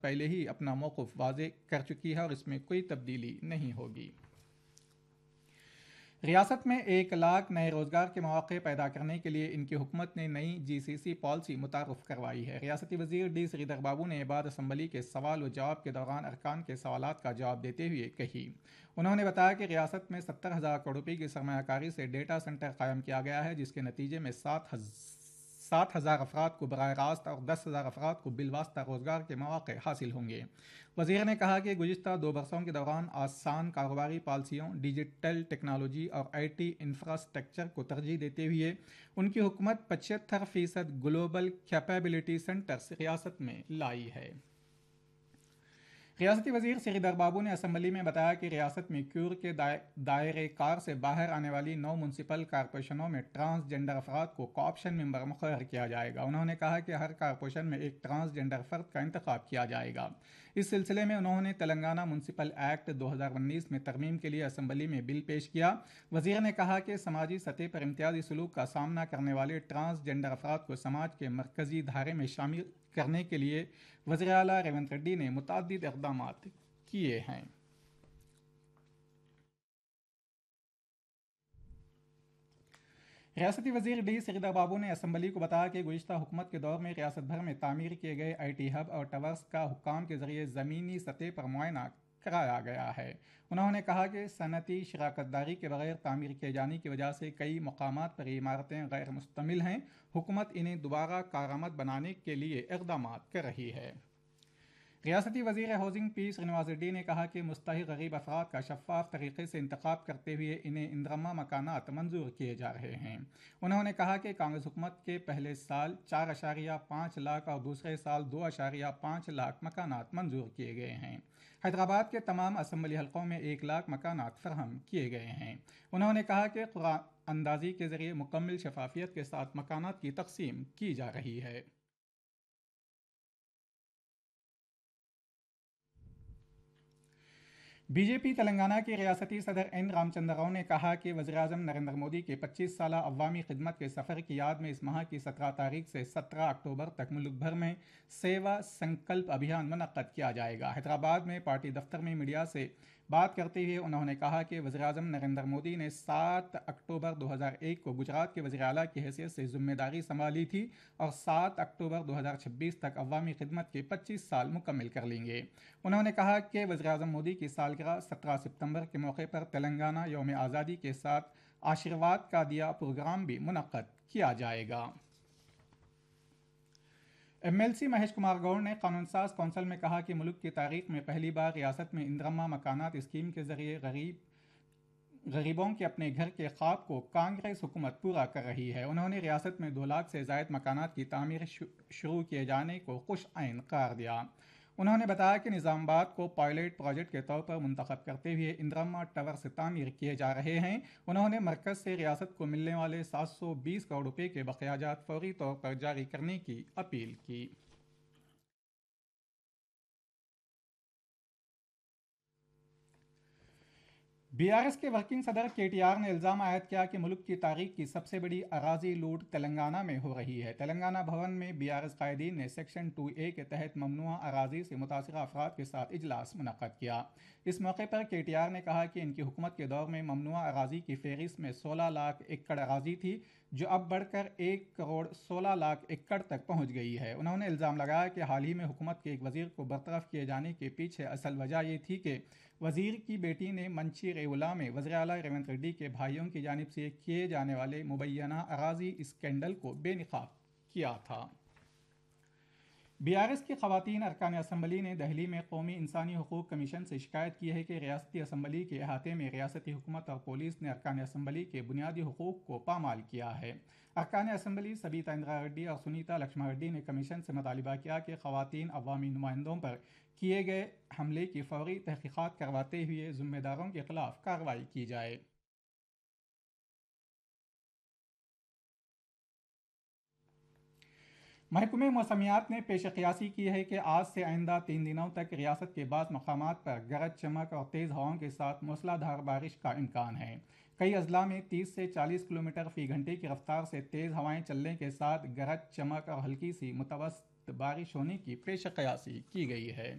پہلے ہی اپنا موقف واضح کر چکی ہے اور اس میں کوئی تبدیلی نہیں ہوگی۔ ریاست میں 1 لاکھ نئے روزگار کے مواقع پیدا کرنے کے لیے ان کی حکومت نے نئی GCC پالیسی متعارف کروائی ہے۔ ریاستی وزیر ڈی سریدھر بابو نے بعد اسمبلی کے سوال و جواب کے دوران ارکان کے سوالات کا جواب دیتے ہوئے کہی۔ انہوں نے بتایا کہ ریاست میں 70,000 کروڑ روپے کی سرمایہ کاری سے ڈیٹا سینٹر قائم کیا گیا ہے، جس کے نتیجے میں 7,000 افراد کو براہ راست اور 10,000 افراد کو بالواسطہ روزگار کے مواقع حاصل ہوں گے۔ وزیر نے کہا کہ گزشتہ 2 برسوں کے دوران آسان کاروباری پالیسیوں، ڈیجیٹل ٹیکنالوجی اور IT انفراسٹرکچر کو ترجیح دیتے ہوئے ان کی حکومت 75% گلوبل کیپیبلٹی سینٹرز ریاست میں لائی ہے۔ ریاستی وزیر سریدھر بابو نے اسمبلی میں بتایا کہ ریاست میں کیور کے دائرۂ کار سے باہر آنے والی 9 میونسپل کارپوریشنوں میں ٹرانسجنڈر افراد کو کوآپشن ممبر مقرر کیا جائے گا۔ انہوں نے کہا کہ ہر کارپوریشن میں ایک ٹرانسجنڈر فرد کا انتخاب کیا جائے گا۔ اس سلسلے میں انہوں نے تلنگانہ میونسپل ایکٹ 2019 میں ترمیم کے لیے اسمبلی میں بل پیش کیا۔ وزیر نے کہا کہ سماجی سطح پر امتیازی سلوک کا سامنا کرنے والے ٹرانسجنڈر افراد کو سماج کے مرکزی دھارے میں شامل کرنے کے لیے وزیر اعلیٰ ریونت ریڈی نے متعدد اقدامات کیے ہیں۔ ریاستی وزیر ڈی سریدھر بابو نے اسمبلی کو بتایا کہ گزشتہ حکومت کے دور میں ریاست بھر میں تعمیر کیے گئے IT ہب اور ٹاورز کا حکام کے ذریعے زمینی سطح پر معائنہ کرایا گیا ہے۔ انہوں نے کہا کہ صنعتی شراکت داری کے بغیر تعمیر کیے جانے کی وجہ سے کئی مقامات پر عمارتیں غیر مستعمل ہیں۔ حکومت انہیں دوبارہ کارآمد بنانے کے لیے اقدامات کر رہی ہے۔ ریاستی وزیر ہاؤسنگ پی سرینواس ریڈی نے کہا کہ مستحق غریب افراد کا شفاف طریقے سے انتخاب کرتے ہوئے انہیں اندرما مکانات منظور کیے جا رہے ہیں۔ انہوں نے کہا کہ کانگریس حکومت کے پہلے سال 4.5 لاکھ اور دوسرے سال 2.5 لاکھ مکانات منظور کیے گئے ہیں۔ حیدرآباد کے تمام اسمبلی حلقوں میں 1 لاکھ مکانات فراہم کیے گئے ہیں۔ انہوں نے کہا کہ قرعہ اندازی کے ذریعے مکمل شفافیت کے ساتھ مکانات کی تقسیم کی جا رہی ہے۔ BJP تلنگانہ کے ریاستی صدر این رام چندر راؤ نے کہا کہ وزیراعظم نریندر مودی کے 25 سالہ عوامی خدمت کے سفر کی یاد میں اس ماہ کی 17 تاریخ سے 17 اکتوبر تک ملک بھر میں سیوا سنکلپ ابھیان منعقد کیا جائے گا۔ حیدرآباد میں پارٹی دفتر میں میڈیا سے بات کرتے ہوئے انہوں نے کہا کہ وزیراعظم نریندر مودی نے 7 اکتوبر 2001 کو گجرات کے وزیر اعلیٰ کی حیثیت سے ذمہ داری سنبھالی تھی اور 7 اکتوبر 2026 تک عوامی خدمت کے 25 سال مکمل کر لیں گے۔ انہوں نے کہا کہ وزیراعظم مودی کی سالگرہ 17 ستمبر کے موقع پر تلنگانہ یوم آزادی کے ساتھ آشیرواد کا دیا پروگرام بھی منعقد کیا جائے گا۔ MLC مہیش کمار گوڑ نے قانون ساز کونسل میں کہا کہ ملک کی تاریخ میں پہلی بار ریاست میں اندرما مکانات اسکیم کے ذریعے غریبوں کے اپنے گھر کے خواب کو کانگریس حکومت پورا کر رہی ہے۔ انہوں نے ریاست میں 2 لاکھ سے زائد مکانات کی تعمیر شروع کیے جانے کو خوش عین قرار دیا۔ انہوں نے بتایا کہ نظام آباد کو پائلٹ پروجیکٹ کے طور پر منتخب کرتے ہوئے اندرما ٹاورز تعمیر کیے جا رہے ہیں۔ انہوں نے مرکز سے ریاست کو ملنے والے 720 کروڑ روپے کے بقیہ جات فوری طور پر جاری کرنے کی اپیل کی۔ BRS کے ورکنگ صدر KTR نے الزام عائد کیا کہ ملک کی تاریخ کی سب سے بڑی اراضی لوٹ تلنگانہ میں ہو رہی ہے۔ تلنگانہ بھون میں BRS قائدین نے سیکشن 2A کے تحت ممنوعہ اراضی سے متاثرہ افراد کے ساتھ اجلاس منعقد کیا۔ اس موقع پر KTR نے کہا کہ ان کی حکومت کے دور میں ممنوعہ اراضی کی فہرست میں 16 لاکھ ایکڑ اراضی تھی، جو اب بڑھ کر 1 کروڑ 16 لاکھ ایکڑ تک پہنچ گئی ہے۔ انہوں نے الزام لگایا کہ حال ہی میں حکومت کے ایک وزیر کو برطرف کیے جانے کے پیچھے اصل وجہ یہ تھی کہ وزیر کی بیٹی نے منچی ریولا میں وزیر اعلیٰ ریونت ریڈی کے بھائیوں کی جانب سے کیے جانے والے مبینہ اراضی اسکینڈل کو بے نقاب کیا تھا۔ BRS کی خواتین ارکان اسمبلی نے دہلی میں قومی انسانی حقوق کمیشن سے شکایت کی ہے کہ ریاستی اسمبلی کے احاطے میں ریاستی حکومت اور پولیس نے ارکان اسمبلی کے بنیادی حقوق کو پامال کیا ہے۔ ارکان اسمبلی سبیتا اندرا ریڈی اور سنیتا لکشمن ریڈی نے کمیشن سے مطالبہ کیا کہ خواتین عوامی نمائندوں پر کیے گئے حملے کی فوری تحقیقات کرواتے ہوئے ذمہ داروں کے خلاف کارروائی کی جائے۔ محکمہ موسمیات نے پیش قیاسی کی ہے کہ آج سے آئندہ 3 دنوں تک ریاست کے بعض مقامات پر گرج چمک اور تیز ہواؤں کے ساتھ موسلا دھار بارش کا امکان ہے۔ کئی اضلاع میں 30 سے 40 کلومیٹر فی گھنٹے کی رفتار سے تیز ہوائیں چلنے کے ساتھ گرج چمک اور ہلکی سی वक्त बारिश होने की पेश कयासी की गई है।